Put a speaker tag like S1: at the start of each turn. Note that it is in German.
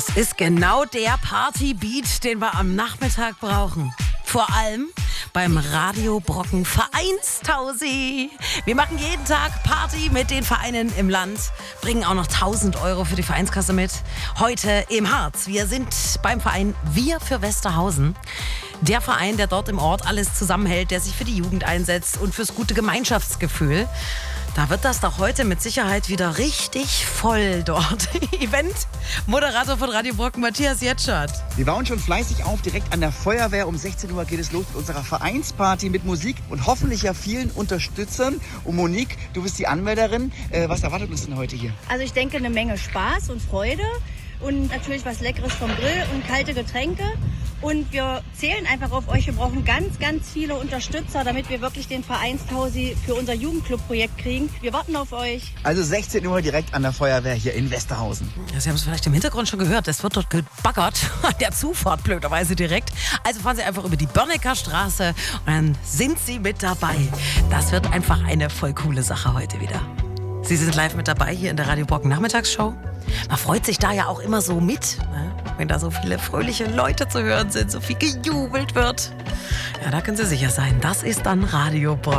S1: ist genau der Partybeat, den wir am Nachmittag brauchen. Vor allem beim Radio Brocken Vereinstausi. Wir machen jeden Tag Party mit den Vereinen im Land, bringen auch noch 1.000 € für die Vereinskasse mit. Heute im Harz. Wir sind beim Verein Wir für Westerhausen. Der Verein, der dort im Ort alles zusammenhält, der sich für die Jugend einsetzt und fürs gute Gemeinschaftsgefühl. Da wird das doch heute mit Sicherheit wieder richtig voll dort. Event-Moderator von Radio Brocken, Matthias Jetschert.
S2: Wir bauen schon fleißig auf, direkt an der Feuerwehr. Um 16 Uhr geht es los mit unserer Vereinsparty mit Musik und hoffentlich ja vielen Unterstützern. Und Monique, du bist die Anmelderin. Was erwartet uns denn heute hier?
S3: Also ich denke, eine Menge Spaß und Freude und natürlich was Leckeres vom Grill und kalte Getränke. Und wir zählen einfach auf euch. Wir brauchen ganz, ganz viele Unterstützer, damit wir wirklich den Vereinstausi für unser Jugendclub-Projekt kriegen. Wir warten auf euch.
S2: Also 16 Uhr direkt an der Feuerwehr hier in Westerhausen.
S1: Ja, Sie haben es vielleicht im Hintergrund schon gehört. Es wird dort gebaggert. An der Zufahrt blöderweise direkt. Also fahren Sie einfach über die Börnecker Straße und dann sind Sie mit dabei. Das wird einfach eine voll coole Sache heute wieder. Sie sind live mit dabei hier in der Radio Brocken Nachmittagsshow. Man freut sich da ja auch immer so mit, ne? Wenn da so viele fröhliche Leute zu hören sind, so viel gejubelt wird. Ja, da können Sie sicher sein, das ist dann Radio Brocken.